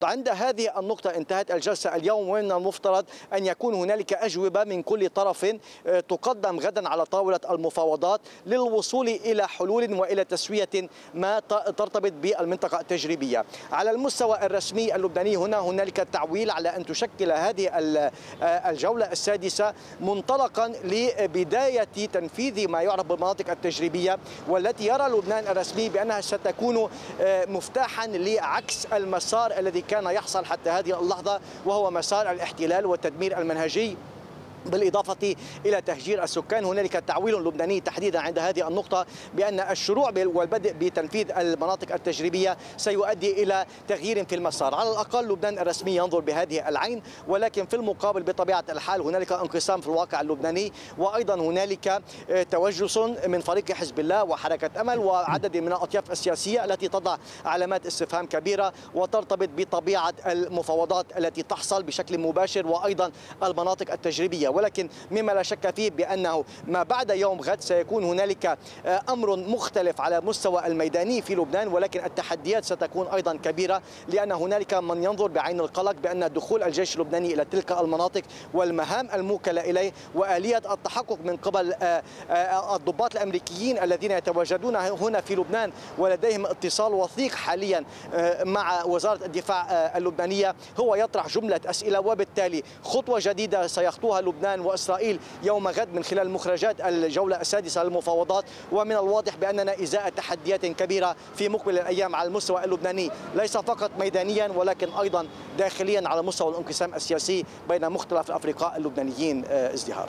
عند هذه النقطة انتهت الجلسة اليوم، ومن المفترض أن يكون هنالك أجوبة من كل طرف تقدم غدا على طاولة المفاوضات للوصول إلى حلول وإلى تسوية ما ترتبط بالمنطقة التجريبية. على المستوى الرسمي اللبناني هنالك تعويل على أن تشكل هذه الجولة السادسة منطلقا لبداية تنفيذ ما يعرف بالمناطق التجريبية، والتي يرى لبنان الرسمي بأنها ستكون مفتاحا لعكس المسار الذي كان يحصل حتى هذه اللحظة، وهو مسار الاحتلال والتدمير المنهجي بالإضافة إلى تهجير السكان. هنالك تعويل لبناني تحديدا عند هذه النقطة بأن الشروع والبدء بتنفيذ المناطق التجريبية سيؤدي إلى تغيير في المسار. على الأقل لبنان الرسمي ينظر بهذه العين، ولكن في المقابل بطبيعة الحال هنالك انقسام في الواقع اللبناني، وأيضا هنالك توجس من فريق حزب الله وحركة أمل وعدد من الأطياف السياسية التي تضع علامات استفهام كبيرة وترتبط بطبيعة المفاوضات التي تحصل بشكل مباشر وأيضا المناطق التجريبية. ولكن مما لا شك فيه بأنه ما بعد يوم غد سيكون هنالك أمر مختلف على مستوى الميداني في لبنان، ولكن التحديات ستكون أيضا كبيرة، لأن هنالك من ينظر بعين القلق بأن دخول الجيش اللبناني إلى تلك المناطق والمهام الموكلة إليه وآلية التحقق من قبل الضباط الأمريكيين الذين يتواجدون هنا في لبنان ولديهم اتصال وثيق حاليا مع وزارة الدفاع اللبنانية هو يطرح جملة أسئلة، وبالتالي خطوة جديدة سيخطوها لبنان وإسرائيل يوم غد من خلال مخرجات الجولة السادسة للمفاوضات. ومن الواضح بأننا إزاء تحديات كبيرة في مقبل الأيام على المستوى اللبناني، ليس فقط ميدانيا ولكن أيضا داخليا على مستوى الانقسام السياسي بين مختلف الأفرقاء اللبنانيين. ازدهار.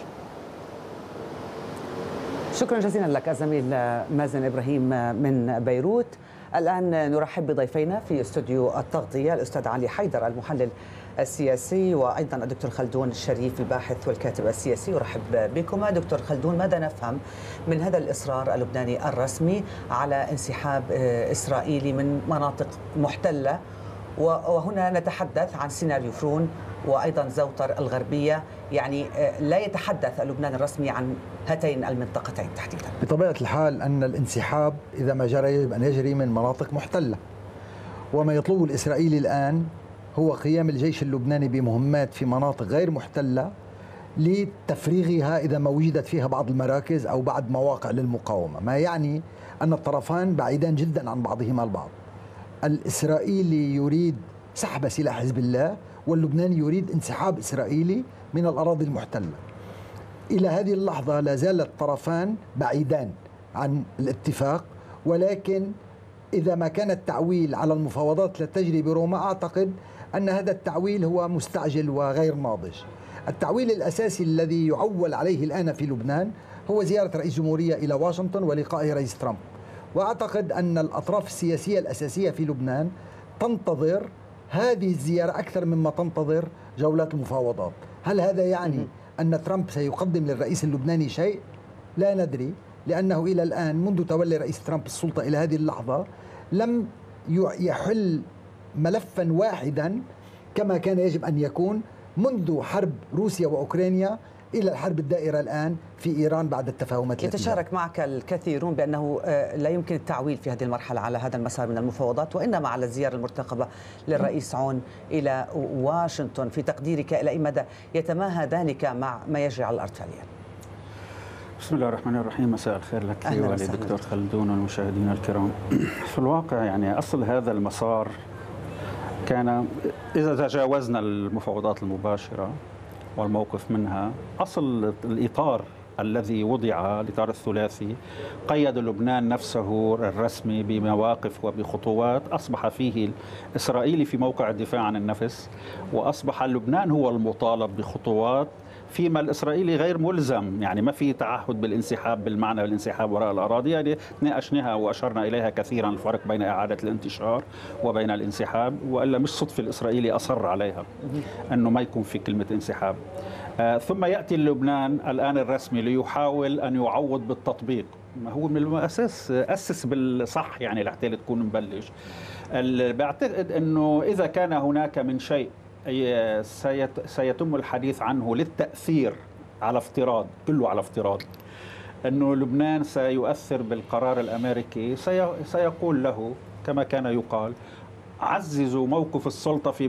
شكرا جزيلا لك الزميل مازن إبراهيم من بيروت. الآن نرحب بضيفينا في استوديو التغطية، الأستاذ علي حيدر المحلل السياسي، وأيضا الدكتور خلدون الشريف الباحث والكاتب السياسي. أرحب بكما. دكتور خلدون، ماذا نفهم من هذا الإصرار اللبناني الرسمي على انسحاب إسرائيلي من مناطق محتلة؟ وهنا نتحدث عن سيناريو فرون وأيضا زوطر الغربية، يعني لا يتحدث اللبنان الرسمي عن هاتين المنطقتين تحديدا. بطبيعة الحال أن الانسحاب إذا ما جرى يجب أن يجري من مناطق محتلة، وما يطلبه الإسرائيلي الآن هو قيام الجيش اللبناني بمهمات في مناطق غير محتلة لتفريغها إذا ما وجدت فيها بعض المراكز أو بعض مواقع للمقاومة، ما يعني أن الطرفان بعيدان جدا عن بعضهما البعض. الإسرائيلي يريد سحب سلاح حزب الله، واللبناني يريد انسحاب إسرائيلي من الأراضي المحتلة. إلى هذه اللحظة لا زال الطرفان بعيدان عن الاتفاق، ولكن إذا ما كان التعويل على المفاوضات لا تجري بروما، أعتقد أن هذا التعويل هو مستعجل وغير ناضج. التعويل الأساسي الذي يعول عليه الآن في لبنان هو زيارة رئيس جمهورية إلى واشنطن ولقائه رئيس ترامب، وأعتقد أن الأطراف السياسية الأساسية في لبنان تنتظر هذه الزيارة أكثر مما تنتظر جولات المفاوضات. هل هذا يعني أن ترامب سيقدم للرئيس اللبناني شيء؟ لا ندري، لأنه إلى الآن منذ تولي رئيس ترامب السلطة إلى هذه اللحظة لم يحل ملفا واحدا كما كان يجب أن يكون منذ حرب روسيا وأوكرانيا إلى الحرب الدائرة الآن في إيران بعد التفاهمات. يتشارك معك الكثيرون بأنه لا يمكن التعويل في هذه المرحلة على هذا المسار من المفاوضات، وإنما على الزيارة المرتقبة للرئيس عون إلى واشنطن. في تقديرك إلى أي مدى يتماهى ذلك مع ما يجري على الأرض فعليا؟ بسم الله الرحمن الرحيم. مساء الخير لك ولدكتور خلدون والمشاهدين الكرام. في الواقع يعني أصل هذا المسار كان، إذا تجاوزنا المفاوضات المباشرة والموقف منها، أصل الإطار الذي وضع، الإطار الثلاثي، قيد لبنان نفسه الرسمي بمواقف وبخطوات أصبح فيه الإسرائيلي في موقع الدفاع عن النفس، وأصبح لبنان هو المطالب بخطوات فيما الإسرائيلي غير ملزم. يعني ما في تعهد بالانسحاب بالمعنى الانسحاب وراء الأراضي، يعني ناقشناها وأشرنا إليها كثيرا، الفرق بين إعادة الانتشار وبين الانسحاب، وإلا مش صدفة الإسرائيلي أصر عليها أنه ما يكون في كلمة انسحاب. ثم يأتي لبنان الآن الرسمي ليحاول أن يعوض بالتطبيق. ما هو من الأساس أسس بالصح يعني لحتى تكون مبلش. بعتقد أنه إذا كان هناك من شيء سيتم الحديث عنه للتأثير، على افتراض، كله على افتراض أنه لبنان سيؤثر بالقرار الأمريكي، سيقول له كما كان يقال: عززوا موقف السلطة في